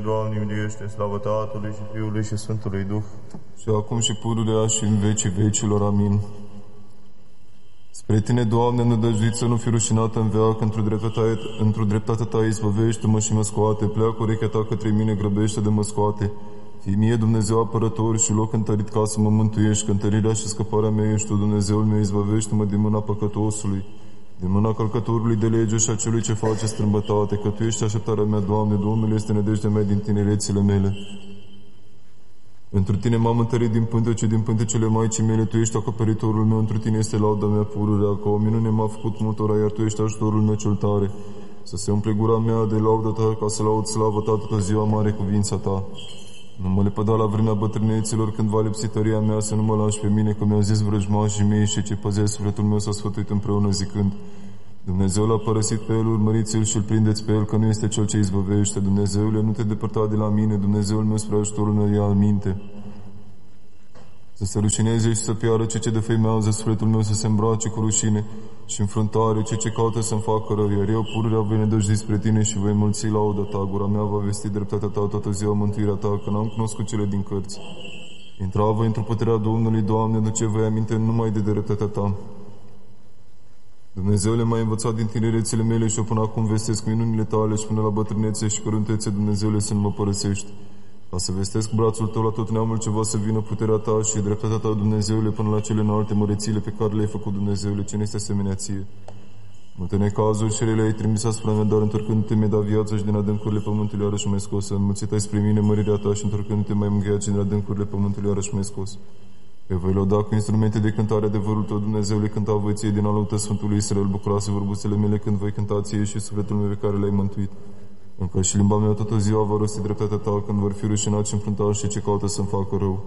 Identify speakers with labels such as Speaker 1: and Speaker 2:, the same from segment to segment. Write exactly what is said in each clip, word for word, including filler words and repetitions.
Speaker 1: Doamne, iubește, slavă Tatălui și Fiului și Sfântului Duh.
Speaker 2: Și acum și pururea și în vecii vecilor. Amin. Spre Tine, Doamne, nădăjduit să nu fi rușinată în veac, într-o dreptatea, într-o dreptatea Ta izbăvește-mă și mă scoate, pleacă urechea Ta către mine, grăbește de mă scoate. Fii mie, Dumnezeu, apărător și loc întărit ca să mă mântuiești, că întărirea și scăparea mea ești Tu, Dumnezeul meu, izbăvește-mă din mâna păcătosului, din mâna călcătorului de lege și a celui ce face strâmbătate, că Tu ești așteptarea mea, Doamne, Domnul este nădejdea mea din tinerețile mele. Întru Tine m-am întărit din pântece, din pântecele Maicii mele, Tu ești acoperitorul meu, întru Tine este lauda mea pururea, că o minune m-a făcut multora, iar Tu ești ajutorul meu cel tare. Să se umple gura mea de laudă Ta, ca să laud slavă Ta toată ziua mare cuvința Ta. Nu mă lepăda la vremea bătrâneților, când va lipsi tăria mea, să nu mă lași pe mine, că mi-au zis vrăjmașii mei și ce păzesc sufletul meu s-a sfătuit împreună zicând: Dumnezeu l-a părăsit pe el, urmăriți-l și îl prindeți pe el, că nu este cel ce izbăvește. Dumnezeule, nu te depărta de la mine, Dumnezeul meu spre ajutorul meu ia aminte. Să se rușineze și să piară ce ce defăimează sufletul meu, să se îmbrace cu rușine și înfruntare, ce ce caută să-mi facă rău, iar eu pururea voi nădăjdui spre Tine și voi mulți lauda Ta. Gura mea va vesti dreptatea Ta toată ziua, mântuirea Ta, că n-am cunoscut cele din cărți. Intra voi într-o puterea Domnului, Doamne, duce voi aminte numai de dreptatea Ta. Dumnezeule, m-ai învățat din tinerețile mele și eu până acum vestesc minunile Tale și până la bătrânețe și căruntețe, Dumnezeule, să nu mă părăsești. Ca să vestesc brațul Tău la tot neamul ce va să vină puterea Ta și dreptatea Ta, Dumnezeule, până la cele înalte mărețiile pe care le-ai făcut, Dumnezeule, ce ne este asemenea Ție. Multe necazuri și rele ai trimis asupra mea, dar întorcându-te mi-ai dat viață și din adâncurile pământului iarăși m-ai scos. Înmulțit ai spre mine mărirea Ta și întorcându-te m-ai mângâiat și din adâncurile pământului iarăși m-ai scos. Eu voi lăuda cu instrumente de cântare adevărul Tău, Dumnezeule, cânta voi Ție din alăută Sfântului Israel, bucurase vorbusele mele când voi cânta Ție și sufletul meu pe care L-ai mântuit. Încă și limba mea toată ziua va rosti dreptatea Ta, când vor fi rușinați și înfruntați și ce caută să-mi facă rău.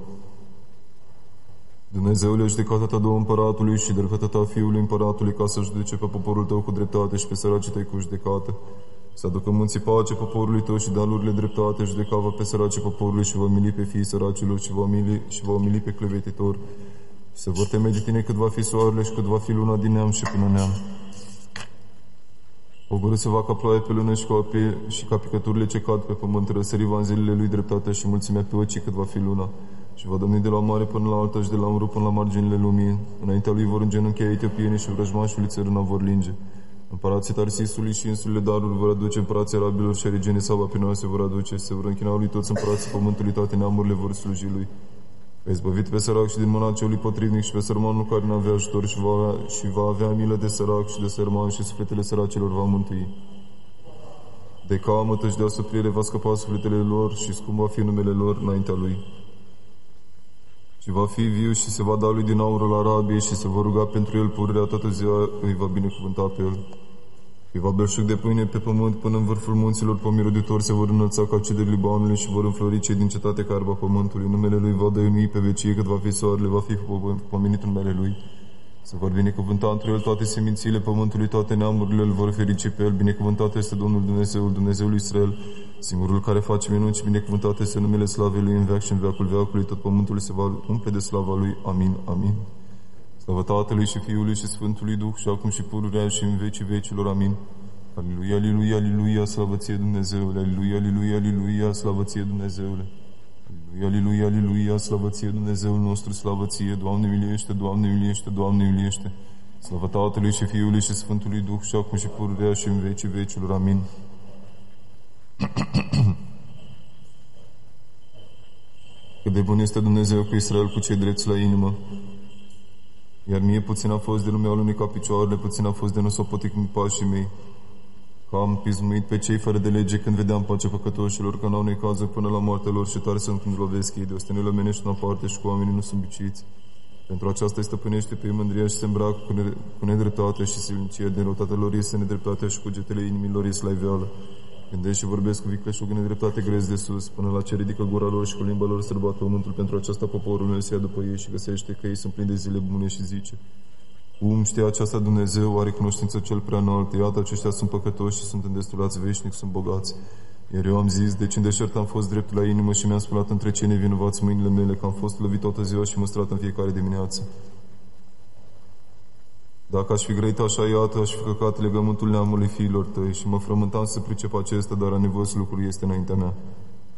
Speaker 2: Dumnezeule, judecata Ta două împăratului și dreptatea Ta Fiului împăratului, ca să judece pe poporul Tău cu dreptate și pe săracii Tăi cu judecată. Să aducă munții pace poporului Tău și dealurile dreptate, judecava pe săracii poporului și va mili pe fiii săracilor și va mili, și va mili pe clevetitori. Și se vor teme de Tine cât va fi soarele și cât va fi luna din neam și până neam. Pogorât se va ca ploaie pe lună și ca, pe, și ca picăturile ce cad pe pământ, răsări va în zilele lui dreptatea și mulțimea pe ocii cât va fi luna. Și va domni de la mare până la alta și de la un rup până la marginile lumii. Înaintea lui vor îngenunchea etiopienii și vrăjmașului țărâna vor linge. Împărații Tarsisului și insulele daruri vor aduce, împărații arabilor și regenii Saba se vor aduce, se vor închina lui toți împărații pământului, toate neamurile vor sluji lui. A izbăvit pe sărac și din mâna celui potrivnic și pe sărmanul care nu avea ajutor și va avea, și va avea milă de sărac și de sărman și sufletele săracilor va mântui. De camătă și de asuprire va scăpa sufletele lor și scump va fi numele lor înaintea lui. Și va fi viu și se va da lui din aurul Arabiei și se va ruga pentru el, pururea toată ziua îi va binecuvânta pe el. Îi va belșug de pâine pe pământ până în vârful munților, pomiroditori se vor înălța ca cei de Libanului și vor înflori cei din cetate carba pământului. Numele lui va dăinui pe vecie, cât va fi soarele, va fi pomenit numele lui. Se vor binecuvânta între el toate semințiile pământului, toate neamurile îl vor ferici pe el. Binecuvântat este Domnul Dumnezeul, Dumnezeul lui Israel, singurul care face minuni și binecuvântat este numele slavei lui în veac și în veacul veacului. Tot pământul se va umple de slava lui. Amin, amin. Slavă Tatălui și Fiului și Sfântului Duh și acum și pururea și în vecii vecilor. Amin. Aleluia, aleluia, aleluia, slavă Ție, Dumnezeule. Aleluia, aleluia, aleluia, slavă Ție, Dumnezeule. Aleluia, aleluia, aleluia, slavă Ție, Dumnezeul nostru, slavă Ție. Doamne miliește, Doamne miliește, Doamne miliește. Slavă Tatălui și Fiului și Sfântului Duh și acum și pururea și în vecii vecilor. Amin. Cât de bun este Dumnezeu cu Israel, cu cei drepți la inimă. Iar mie puțin a fost de nu mi-au alunecat picioarele, puțin a fost de nu s-au poticnit pașii mei. Că am pismuit pe cei fără de lege când vedeam pacea păcătoșilor, că n-au necazuri până la moartea lor și tare sunt când lovesc ei, de ostenile omenești în aparte și cu oamenii nu sunt biciuiți. Pentru aceasta îi stăpânește pe ei mândria și se îmbracă cu, ne- cu nedreptate și silnicie, din răutatea lor este nedreptatea și cugetele inimilor este la iveală. Gândesc și vorbesc cu vicleșug în nedreptate grezi de sus, până la ce ridică gura lor și cu limba lor străbat pământul. Pentru aceasta poporul meu se ia după ei și găsește că ei sunt plini de zile bune și zice: Cum știe aceasta Dumnezeu, are cunoștință cel prea înalt, iată aceștia sunt păcătoși și sunt îndestulați veșnic, sunt bogați. Iar eu am zis, deci în deșert am fost drept la inimă și mi-am spălat între cei nevinovați mâinile mele, că am fost lovit toată ziua și mustrat în fiecare dimineață. Dacă aș fi grăit așa, iată, aș fi căcat legământul neamului fiilor tăi și mă frământam să pricep acesta, dar a nevoios lucru este înaintea mea.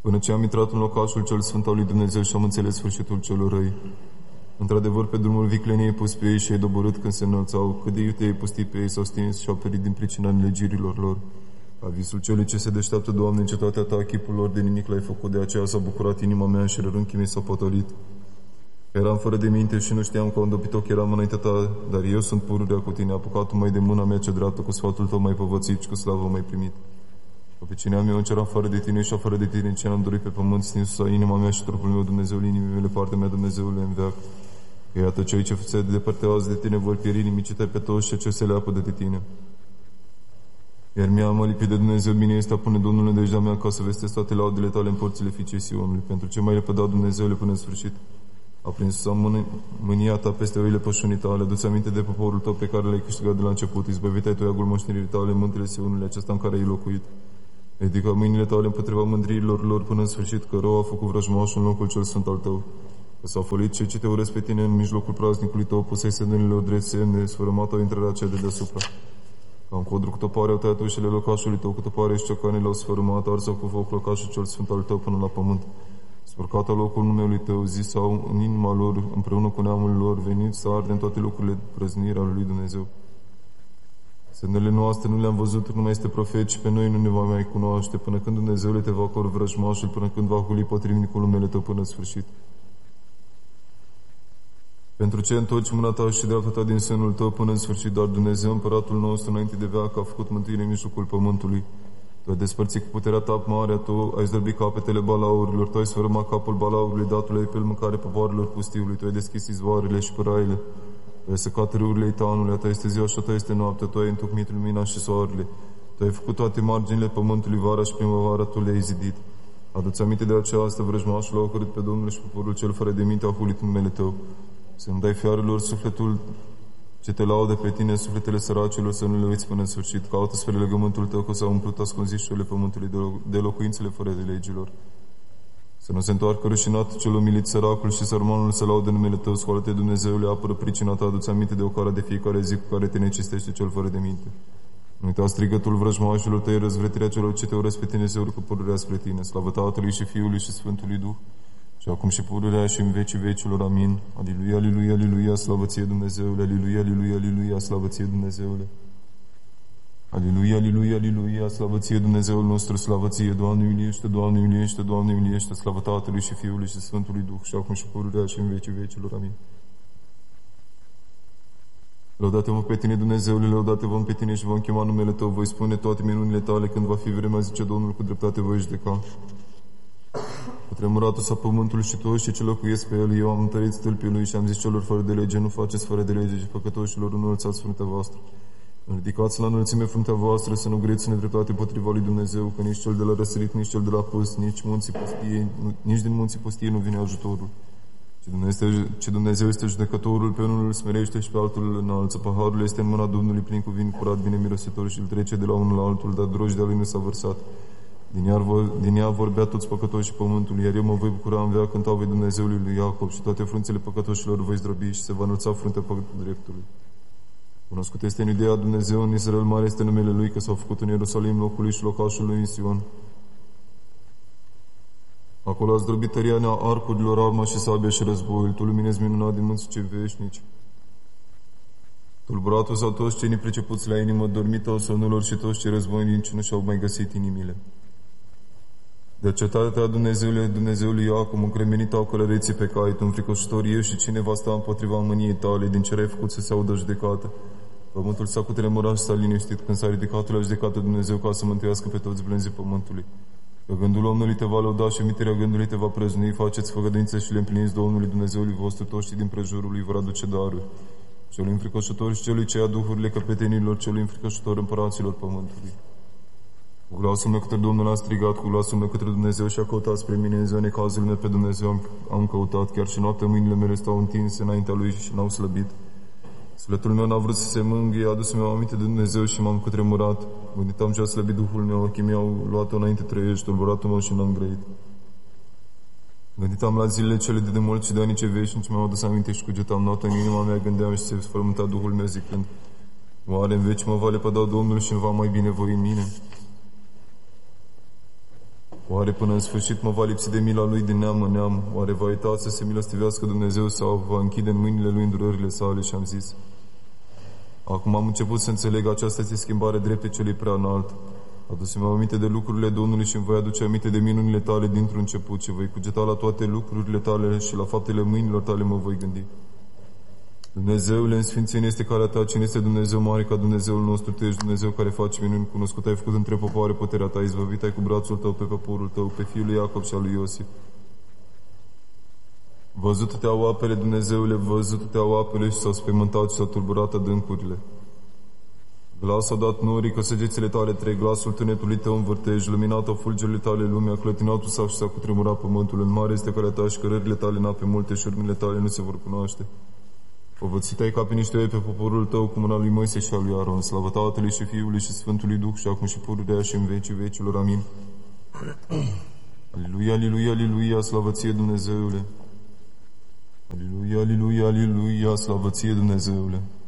Speaker 2: până ce am intrat în locașul cel sfânt al lui Dumnezeu și am înțeles sfârșitul celor răi. Într-adevăr, pe drumul vicleniei ai pus pe ei și ai doborât când se înălțau, cât de iute ai pustit pe ei, s-au stins și au perit din pricina nelegirilor lor. La visul celui ce se deșteaptă, Doamne, în cetatea Ta, chipul lor de nimic l-ai făcut, de aceea s-a bucurat inima mea și rărunchii mei s-au potolit. Eram fără de minte și nu știam că un dobitoc eram înaintea Ta, dar eu sunt pururea cu Tine, apucat-o mai de mâna mea cea dreaptă, cu sfatul Tău mai povățit și cu slavă mai primit. Că pe cine am eu înceram fără de Tine și fără de Tine, ce am dorit pe pământ, stinsu inima mea și trupul meu, Dumnezeul inimii mele, partea mea, Dumnezeule, în veac. Că iată, cei ce se depărtează de Tine vor pieri nimicite pe toți și ce se leapă de Tine. Iar mea mă lipi de Dumnezeu, bine este a pune Domnul în dejdea mea ca să vestesc toate laudele Tale în porțile fiicei Sionului, pentru ce mai lepădat Dumnezeule până în sfârșit. A prins mân- mânia Ta peste oile pășunii Tale, du-ți aminte de poporul Tău pe care l-ai câștigat de la început, izbăvit ai Tu iagul moștenirii Tale, muntele Sionului, acesta în care ai locuit. Ridică mâinile Tale împotriva mândriilor lor până în sfârșit, că rău a făcut vrăjmașul în locul cel sfânt al Tău. Că s-au folit cei ce Te urăsc pe Tine în mijlocul praznicului Tău, pusei semnele drept semne, sfărâmat-au intrarea cea de deasupra. Ca în codru cu topare au tăiat ușile locașului Tău, cu topare și ciocanele l-au sfărâmat, arsă cu foc locașul cel sfânt al Tău până la pământ. Spurcat al locul numelui Tău, zis au în inima lor, împreună cu neamul lor, venit să arde în toate locurile prăznirea lui Dumnezeu. Semnele noastre nu le-am văzut, nu mai este profet și pe noi nu ne va mai cunoaște, până când Dumnezeule Te va cor vrăjmașul, până când va huli potrivnicul numele Tău până în sfârșit. Pentru ce întorci mâna Ta și dreapta Ta din sânul Tău până în sfârșit, dar Dumnezeu, Împăratul nostru, înainte de veac, a făcut mântuire în mijlocul pământului. Tu ai despărțit cu puterea Ta marea, Tu ai zdrăbit capetele balaurilor, Tu ai sfărâmat capul balaurului, datul ai pe el mâncare popoarelor pustiului, Tu ai deschis izvoarele și păraile, Tu ai secat râurile Itanului, a Ta este ziua și a Ta este noaptea, Tu ai întocmit lumina și soarele, Tu ai făcut toate marginile pământului, vara și primăvara, Tu le-ai zidit. Adu-ți aminte de aceasta, vrăjmașul a ocărât pe Domnul și poporul cel fără de minte a hulit numele Tău. Să-mi dai fiarelor sufletul ce Te laudă pe Tine, sufletele săracilor să nu le uiți până în sfârșit. Caută spre legământul Tău, că s-au umplut ascunzișurile pământului de, lo- de locuințele fără de legilor. Să nu se întoarcă rușinat cel umilit, săracul și sărmanul să laude numele Tău. Scoală-te, Dumnezeule, apără pricina Ta, adu-ți aminte de o cara de fiecare zi cu care Te necestește cel fără de minte. Nu uita strigătul vrăjmașilor Tăi, răzvretirea celor ce Te urăsc pe Tine, se urcă pururea spre Tine. Slavă Tatălui și Fiului și Sfântului Duh, și acum și pururea și în vecii vecilor. Amin. Aliluia, aliluia, aliluia, slavă Ție, Dumnezeule. Aliluia, aliluia, aliluia, slavă Ție, Dumnezeule. Aliluia, aliluia, aliluia, slavă Ție, Dumnezeul nostru, slavă Ție, Doamne iuliește, Doamne iuliește, Doamne iuliește, slavă Tatălui și Fiului și Sfântului Duh, și acum și pururea și în vecii vecilor. Amin. Lăudate-vă pe Tine, Dumnezeule, lăudate-vă pe Tine și vom chema numele Tău, voi spune toate minunile Tale când va fi vremea, zice Domnul, cu dreptate voi judeca. Cu tremuratul s-a pământul și toți ce locuiesc pe el, eu am întărit stâlpii lui și am zis celor fără de lege, nu faceți fără de lege și păcătoșilor, înălțați fruntea voastră. Ridicați la înălțime fruntea voastră, să nu greți nedreptate potriva lui Dumnezeu, că nici cel de la răsărit, nici cel de la pus, nici munții pustie, nici din munții pustie nu vine ajutorul. Ce Dumnezeu, ce Dumnezeu este judecătorul, pe unul îl smerește și pe altul îl înalță. Paharul este în mâna Domnului plin cu vin curat, bine mirositor, și îl trece de la unul la altul, dar drojdea lui nu s-a vărsat. Din ea, din ea vorbea toți păcătoși pământul, iar eu mă voi bucura în veac, cânta voi Dumnezeului lui Iacob, și toate frunțele păcătoșilor voi zdrobi și se va înălța fruntea dreptului. Cunoscut este în Iudea Dumnezeu, în Israel mare este numele Lui, că s-au făcut în Ierusalim locul lui și locașul lui în Sion. Acolo a zdrobit tăria arcurilor, arma și sabia și războiul. Tu luminezi minunat din munții cei veșnici. Tulburatul sau toți cei nepricepuți la inimă, dormită o somnulor și toți cei războinici nu și-au mai găsit inimile. De cetatea Dumnezeului, Dumnezeului Iacob, încremenit au călăreții pe cai, tu înfricoșător ești și cine va sta împotriva mâniei Tale, din ce ai făcut să se audă judecată. Pământul s-a cutremurat și s-a liniștit când s-a ridicat la judecată Dumnezeu ca să mântuiască pe toți blânzii pământului. Că gândul omului te va lăuda și mitirea gândului te va prăznui, faceți făgăduințe și le împliniți Domnului Dumnezeului vostru, toți și din prejurul lui vor aduce daruri. Celui înfricoșător și celui ce ia duhurile căpetenilor, celui înfricoșător împăraților pământului. Cu glasul meu către Domnul am strigat, cu glasul meu către Dumnezeu și a căutat spre mine în ziua necazului meu pe Dumnezeu am, am căutat, chiar și noaptea mâinile mele stau întinse înaintea Lui și n-au slăbit. Sufletul meu n-a vrut să se mângâie, a adus mi-o aminte de Dumnezeu și m-am cutremurat. Gânditam ce a slăbit Duhul meu, ochii mei au luat-o înainte trăiești, tulburatul meu și n-am grăit. Gânditam la zilele cele de demult și de anii ce veșnici, mi-am adus aminte și cugetam noaptea în inima mea, gândeam și se sfărământa Duhul meu zicând: oare în veci mă va lepăda Domnul și îmi va mai binevoi în mine? Oare până în sfârșit mă va lipsi de mila lui din neam în neam? Oare va uita să se milostivească Dumnezeu sau va închide în mâinile lui îndurările sale? Și am zis: acum am început să înțeleg, aceasta este schimbare drepte celui prea înalt. Adu-mi aminte de lucrurile Domnului și îmi voi aduce aminte de minunile tale dintr-un început și voi cugeta la toate lucrurile tale și la faptele mâinilor tale mă voi gândi. Dumnezeule, în sfințenie este calea ta, cine este Dumnezeu mare ca Dumnezeul nostru? Tu ești Dumnezeu care face minuni, cunoscut ai făcut între popoare puterea ta, izbăvit ai cu brațul tău pe poporul tău, pe fiul lui Iacob și al lui Iosif. Văzut te-au apele, Dumnezeule, văzut te-au apele și s-au spăimântat și s-au tulburat adâncurile. Glas au dat norii, că săgețile tale trec, glasul tunetului tău în vârtej, luminat au fulgerile tale lumea, clătinatul s-a și s-a cutremurat pământul, în mare este calea ta și cărările tale în ape multe și urmile tale nu se vor cunoaște. Povățit ai ca pe niște oi pe poporul tău, cu mâna lui Moise și a lui Aron, slavă Tatălui și Fiului și Sfântului Duh și acum și pururea și în vecii vecilor. Amin. Aliluia, aliluia, aliluia, slavă ție, Dumnezeule! Aliluia, aliluia, aliluia, slavă ție, Dumnezeule!